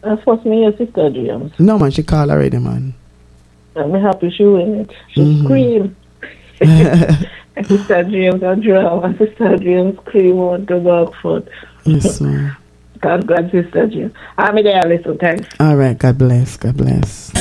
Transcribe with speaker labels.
Speaker 1: First me your sister James.
Speaker 2: No, man, she called already, man.
Speaker 1: I'm happy she win it. She scream. Sister James and drama. Sister James scream on the back foot.
Speaker 2: Yes, man.
Speaker 1: God, Sister James. I'm there, listen, thanks.
Speaker 2: All right, God bless. God bless.